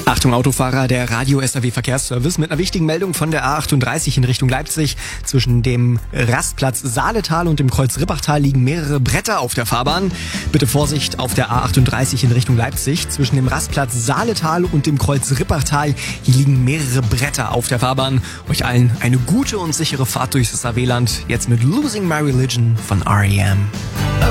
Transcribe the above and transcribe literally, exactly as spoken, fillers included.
Achtung Autofahrer, der Radio-S R W Verkehrsservice mit einer wichtigen Meldung von der A achtunddreißig in Richtung Leipzig. Zwischen dem Rastplatz Saaletal und dem Kreuz Rippachtal liegen mehrere Bretter auf der Fahrbahn. Bitte Vorsicht auf der A achtunddreißig in Richtung Leipzig. Zwischen dem Rastplatz Saaletal und dem Kreuz Rippachtal, hier liegen mehrere Bretter auf der Fahrbahn. Euch allen eine gute und sichere Fahrt durchs S R W-Land. Jetzt mit Losing My Religion von R E M.